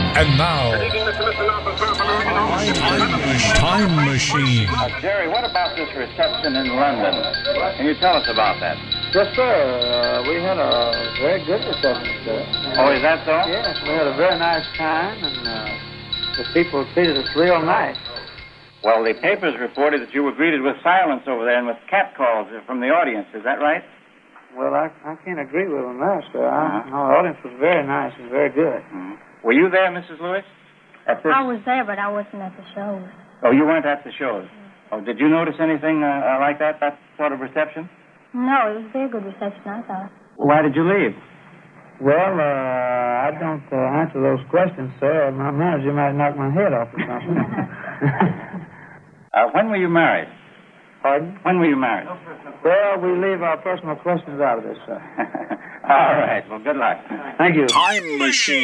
And now, Time Machine. Jerry, what about this reception in London? Can you tell us about that? Yes, sir. We had a very good reception, sir. Oh, is that so? Yes, we had a very nice time, and the people treated us real nice. Well, the papers reported that you were greeted with silence over there and with catcalls from the audience. Is that right? Well, I can't agree with them there, sir. The audience was very nice and very good. Mm-hmm. Were you there, Mrs. Lewis? I was there, but I wasn't at the show. Oh, you weren't at the shows? Oh, did you notice anything like that sort of reception? No, it was a very good reception, I thought. Why did you leave? Well, I don't answer those questions, sir. My manager might knock my head off or something. When were you married? Pardon? When were you married? Well, we leave our personal questions out of this, sir. All right. Well, good luck. Thank you. Time Machine.